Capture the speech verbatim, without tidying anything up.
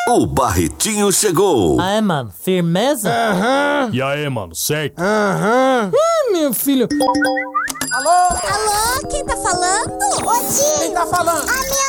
O Barretinho chegou. Ah, é, mano? Firmeza? Aham. E aí, mano, certo? Aham. Ih, meu filho. Alô? Alô, quem tá falando? Quem tá falando? A minha